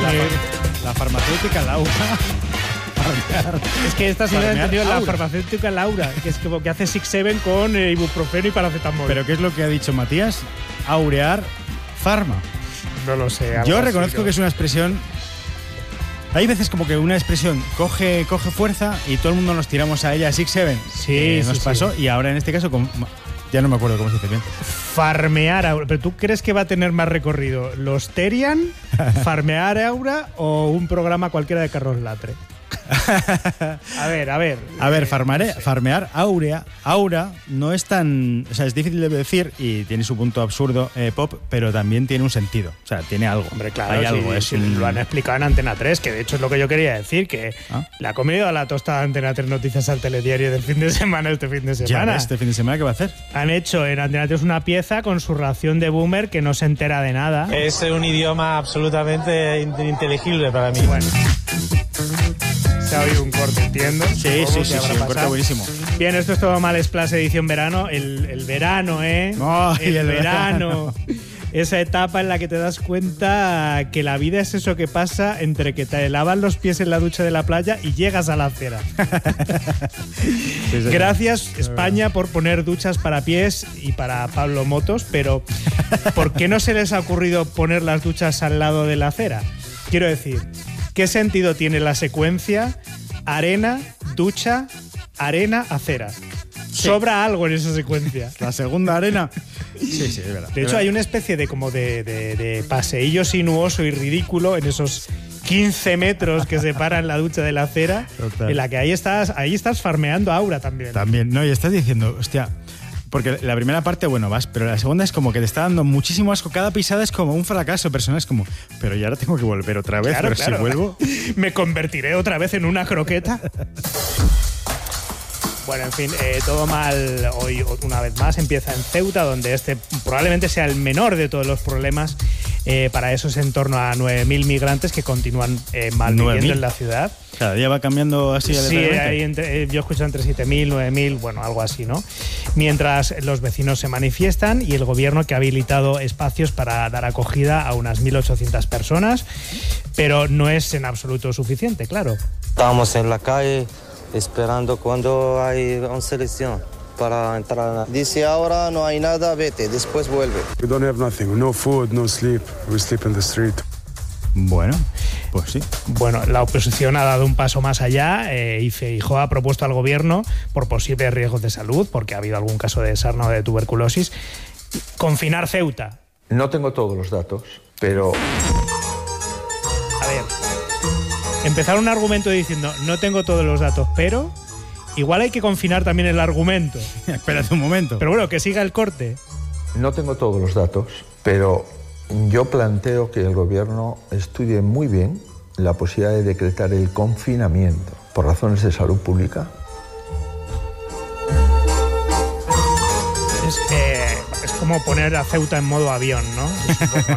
La farmacéutica Laura. Es que esta señora ha entendido la farmacéutica Laura, que es como que hace 6-7 con ibuprofeno y paracetamol. ¿Pero qué es lo que ha dicho Matías? Aurear farma. No lo sé. Yo reconozco que es una expresión... Hay veces como que una expresión coge fuerza y todo el mundo nos tiramos a ella 6-7. Sí, nos pasó. Y ahora en este caso... Ya no me acuerdo cómo se dice bien. Farmear Aura. ¿Pero tú crees que va a tener más recorrido? ¿Los Terian, Farmear Aura o un programa cualquiera de Carlos Latre? A ver, farmear Aura no es tan... O sea, es difícil de decir y tiene su punto absurdo pop, pero también tiene un sentido. O sea, tiene algo. Hombre, claro, hay algo. Lo han explicado en Antena 3, que de hecho es lo que yo quería decir, que le ha comido a la tostada Antena 3 Noticias al telediario del fin de semana este fin de semana. Ya, este fin de semana, ¿qué va a hacer? Han hecho en Antena 3 una pieza con su ración de boomer que no se entera de nada. Es un idioma absolutamente inteligible para mí. Bueno. Se ha oído un corte, entiendo. Sí, un corte buenísimo. Bien, esto es Todo Mal Splash edición verano. El verano, ¿eh? El verano. Esa etapa en la que te das cuenta que la vida es eso que pasa entre que te lavas los pies en la ducha de la playa y llegas a la acera. Gracias, España, por poner duchas para pies y para Pablo Motos, pero ¿por qué no se les ha ocurrido poner las duchas al lado de la acera? Quiero decir, ¿qué sentido tiene la secuencia arena, ducha, arena, acera? Sobra algo en esa secuencia. La segunda arena. Sí, es verdad. De hecho, hay una especie de paseillo sinuoso y ridículo en esos 15 metros que separan la ducha de la acera. Total. En la que ahí estás farmeando Aura también. También, no, y estás diciendo, hostia. Porque la primera parte, bueno, vas, pero la segunda es como que te está dando muchísimo asco. Cada pisada es como un fracaso personal. Es como, pero ya ahora tengo que volver otra vez. Claro. Si vuelvo... ¿Me convertiré otra vez en una croqueta? Bueno, en fin, todo mal hoy una vez más. Empieza en Ceuta, donde este probablemente sea el menor de todos los problemas. Para eso es en torno a 9.000 migrantes que continúan malviviendo en la ciudad. Cada día va cambiando así. Sí, yo escucho entre 7.000, 9.000, bueno, algo así, ¿no? Mientras los vecinos se manifiestan y el gobierno que ha habilitado espacios para dar acogida a unas 1.800 personas, pero no es en absoluto suficiente, claro. Estamos en la calle esperando cuando hay una selección para entrar. Dice ahora no hay nada, vete, después vuelve. We don't have nothing, no food, no sleep. We sleep in the street. Bueno, pues sí. Bueno, la oposición ha dado un paso más allá y Feijóo ha propuesto al gobierno, por posibles riesgos de salud, porque ha habido algún caso de sarna o de tuberculosis, confinar Ceuta. No tengo todos los datos, pero... A ver, empezar un argumento diciendo no tengo todos los datos, pero igual hay que confinar también el argumento. Espérate un momento. Pero bueno, que siga el corte. No tengo todos los datos, pero yo planteo que el gobierno estudie muy bien la posibilidad de decretar el confinamiento por razones de salud pública. Es como poner a Ceuta en modo avión, ¿no? Es un poco,